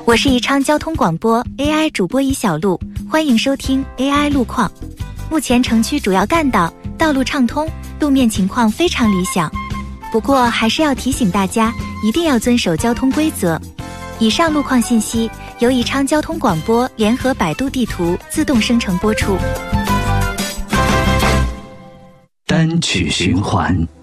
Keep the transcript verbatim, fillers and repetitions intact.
我是宜昌交通广播 A I 主播宜小璐，欢迎收听 A I 路况。目前城区主要干道道路畅通，路面情况非常理想。不过还是要提醒大家，一定要遵守交通规则。以上路况信息由宜昌交通广播联合百度地图自动生成播出。 单曲循环。